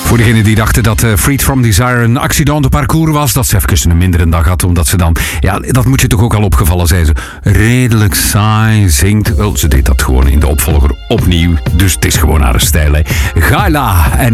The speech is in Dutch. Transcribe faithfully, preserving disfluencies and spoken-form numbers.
Voor degenen die dachten dat uh, Freed From Desire een accident de parcours was, dat ze even een mindere dag had, omdat ze dan, ja, dat moet je toch ook al opgevallen zijn, ze redelijk saai zingt. Wel, ze deed dat gewoon in de opvolger opnieuw, dus het is gewoon haar stijl, hè. Gaila en